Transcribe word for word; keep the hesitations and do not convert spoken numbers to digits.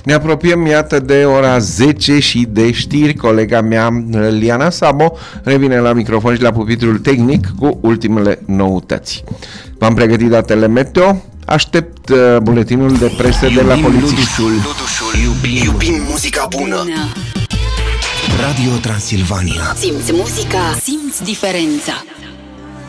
Ne apropiem, iată, de ora zece și de știri. Colega mea, Liana Sabo, revine la microfon și la pupitrul tehnic cu ultimele noutăți. V-am pregătit datele meteo. Aștept uh, buletinul de presă de la polițiști. Iubim, iubim muzica bună. Radio Transilvania. Simți muzica, simți diferența.